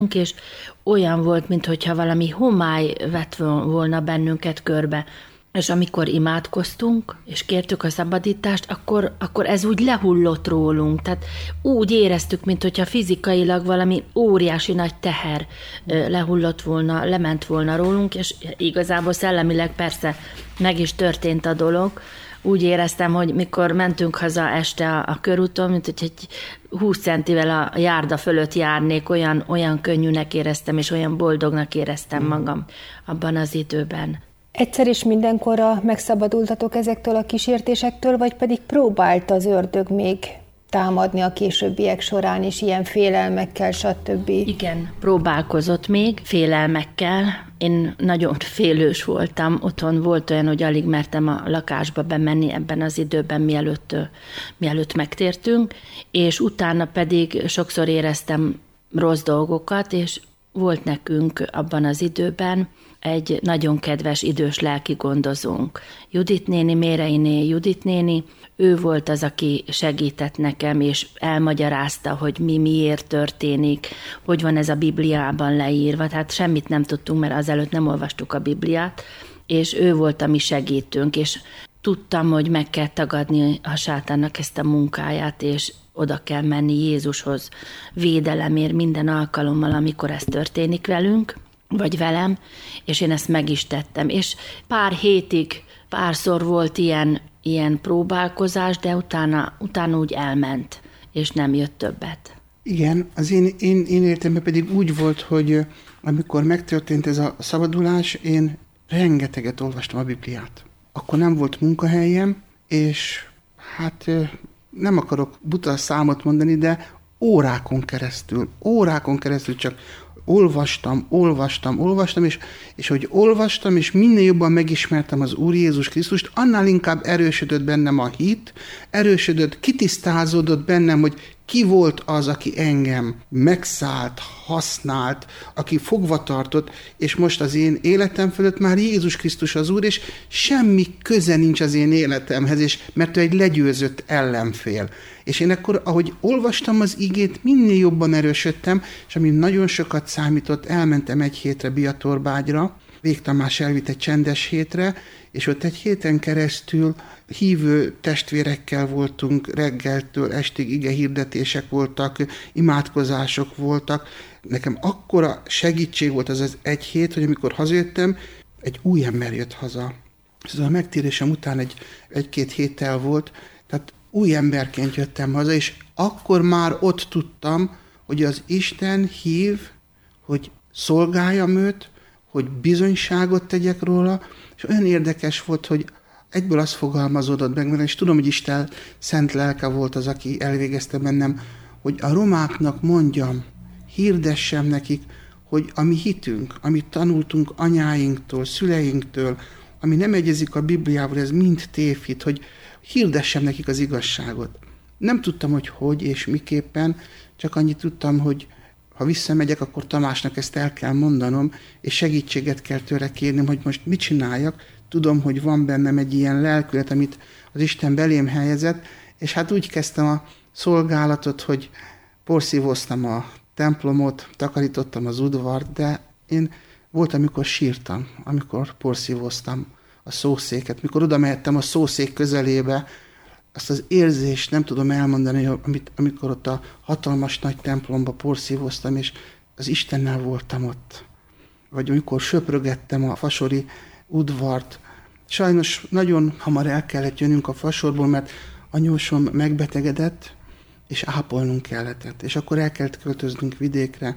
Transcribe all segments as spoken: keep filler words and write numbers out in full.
és olyan volt, mintha valami homály vett volna bennünket körbe. És amikor imádkoztunk, és kértük a szabadítást, akkor, akkor ez úgy lehullott rólunk. Tehát úgy éreztük, mintha fizikailag valami óriási nagy teher lehullott volna, lement volna rólunk, és igazából szellemileg persze meg is történt a dolog. Úgy éreztem, hogy mikor mentünk haza este a, a körúton, mint hogy egy húsz centivel a járda fölött járnék, olyan, olyan könnyűnek éreztem, és olyan boldognak éreztem magam abban az időben. Egyszer és mindenkorra megszabadultatok ezektől a kísértésektől, vagy pedig próbált az ördög még támadni a későbbiek során is ilyen félelmekkel, stb.? Igen, próbálkozott még félelmekkel. Én nagyon félős voltam. Otthon volt olyan, hogy alig mertem a lakásba bemenni ebben az időben, mielőtt, mielőtt megtértünk, és utána pedig sokszor éreztem rossz dolgokat, és volt nekünk abban az időben egy nagyon kedves idős lelki gondozónk. Judit néni, Méreiné Judit néni, ő volt az, aki segített nekem, és elmagyarázta, hogy mi miért történik, hogy van ez a Bibliában leírva, tehát semmit nem tudtunk, mert azelőtt nem olvastuk a Bibliát, és ő volt a mi segítőnk, és tudtam, hogy meg kell tagadni a sátánnak ezt a munkáját, és oda kell menni Jézushoz védelemért minden alkalommal, amikor ez történik velünk, vagy velem, és én ezt meg is tettem. És pár hétig, párszor volt ilyen, ilyen próbálkozás, de utána, utána úgy elment, és nem jött többet. Igen, az én, én, én értemben pedig úgy volt, hogy amikor megtörtént ez a szabadulás, én rengeteget olvastam a Bibliát. Akkor nem volt munkahelyem, és hát nem akarok buta számot mondani, de órákon keresztül, órákon keresztül csak olvastam, olvastam, olvastam, és, és hogy olvastam, és minél jobban megismertem az Úr Jézus Krisztust, annál inkább erősödött bennem a hit, erősödött, kitisztázódott bennem, hogy ki volt az, aki engem megszállt, használt, aki fogva tartott, és most az én életem fölött már Jézus Krisztus az Úr, és semmi köze nincs az én életemhez, és mert ő egy legyőzött ellenfél. És én akkor, ahogy olvastam az igét, minél jobban erősödtem, és ami nagyon sokat számított, elmentem egy hétre Biatorbágyra, Vég Tamás elvitt egy csendes hétre, és ott egy héten keresztül hívő testvérekkel voltunk, reggeltől estig igehirdetések voltak, imádkozások voltak. Nekem akkora segítség volt az az egy hét, hogy amikor hazajöttem, egy új ember jött haza. Szóval a megtérésem után egy, egy-két héttel volt, tehát új emberként jöttem haza, és akkor már ott tudtam, hogy az Isten hív, hogy szolgáljam őt, hogy bizonyságot tegyek róla, és olyan érdekes volt, hogy egyből az fogalmazódott meg, és tudom, hogy Isten szent lelke volt az, aki elvégezte bennem, hogy a romáknak mondjam, hirdessem nekik, hogy a mi hitünk, amit tanultunk anyáinktól, szüleinktől, ami nem egyezik a Bibliával, ez mind tévhit, hogy hirdessem nekik az igazságot. Nem tudtam, hogy hogy és miképpen, csak annyit tudtam, hogy ha visszamegyek, akkor Tamásnak ezt el kell mondanom, és segítséget kell tőle kérnem, hogy most mit csináljak. Tudom, hogy van bennem egy ilyen lelkület, amit az Isten belém helyezett, és hát úgy kezdtem a szolgálatot, hogy porszívoztam a templomot, takarítottam az udvart, de én volt, amikor sírtam, amikor porszívoztam a szószéket, mikor oda mehettem a szószék közelébe, azt az érzést nem tudom elmondani, amit, amikor ott a hatalmas nagy templomba porszívoztam, és az Istennel voltam ott. Vagy amikor söprögettem a fasori udvart. Sajnos nagyon hamar el kellett jönnünk a fasorból, mert anyósom megbetegedett, és ápolnunk kellett. És akkor el kellett költöznünk vidékre.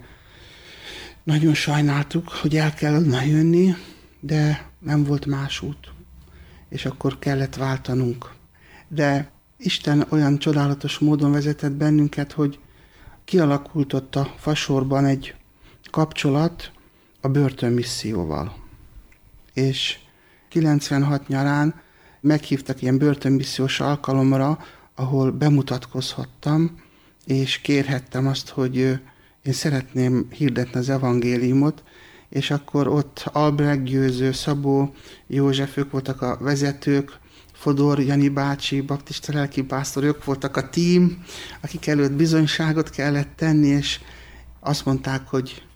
Nagyon sajnáltuk, hogy el kell onnan jönni, de nem volt más út. És akkor kellett váltanunk. De Isten olyan csodálatos módon vezetett bennünket, hogy kialakult ott a fasorban egy kapcsolat a börtönmisszióval. És kilencvenhat nyarán meghívtak ilyen börtönmissziós alkalomra, ahol bemutatkozhattam, és kérhettem azt, hogy én szeretném hirdetni az evangéliumot, és akkor ott Albrecht Győző, Szabó József, ők voltak a vezetők, Fodor Jani bácsi, baptista lelkipásztor, ők voltak a tím, akik előtt bizonyságot kellett tenni, és azt mondták, hogy